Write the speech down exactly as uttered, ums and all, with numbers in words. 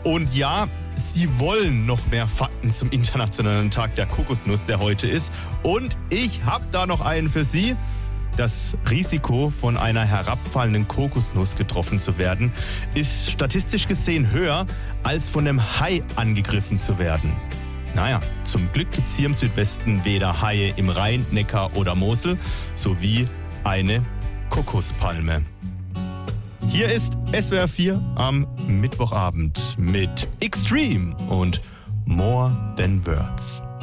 Und ja, Sie wollen noch mehr Fakten zum Internationalen Tag der Kokosnuss, der heute ist. Und ich habe da noch einen für Sie. Das Risiko, von einer herabfallenden Kokosnuss getroffen zu werden, ist statistisch gesehen höher, als von einem Hai angegriffen zu werden. Naja, zum Glück gibt es hier im Südwesten weder Haie im Rhein, Neckar oder Mosel, sowie eine Kokospalme. Hier ist S W R vier am Mittwochabend mit Extreme und More Than Words.